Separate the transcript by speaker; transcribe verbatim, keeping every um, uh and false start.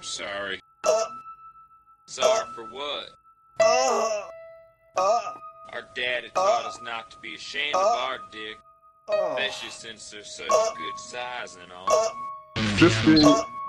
Speaker 1: I'm sorry.
Speaker 2: Uh,
Speaker 1: Sorry for what?
Speaker 2: uh, uh,
Speaker 1: Our daddy taught us not to be ashamed of our dick,
Speaker 2: uh,
Speaker 1: especially since they're such
Speaker 2: uh,
Speaker 1: good size and all.
Speaker 2: uh,
Speaker 3: Just being
Speaker 2: uh,